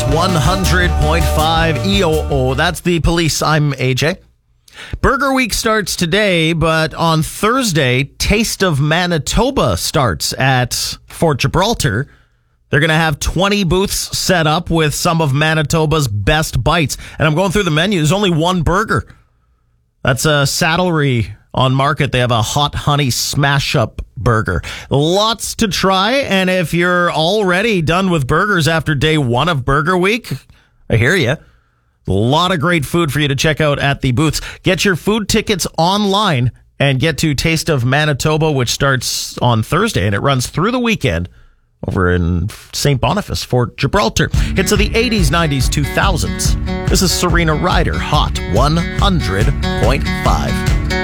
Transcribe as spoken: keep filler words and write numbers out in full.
one hundred point five E O O. That's the Police. I'm A J. Burger Week starts today, but on Thursday, Taste of Manitoba starts at Fort Gibraltar. They're going to have twenty booths set up with some of Manitoba's best bites. And I'm going through the menu. There's only one burger. That's a Saddlery on Market. They have a hot honey smash up burger. Lots to try. And if you're already done with burgers after day one of Burger Week, I hear you. A lot of great food for you to check out at the booths. Get your food tickets online and get to Taste of Manitoba, which starts on Thursday and it runs through the weekend over in Saint Boniface, Fort Gibraltar. Hits of the eighties, nineties, two thousands. This is Serena Ryder, Hot one hundred point five.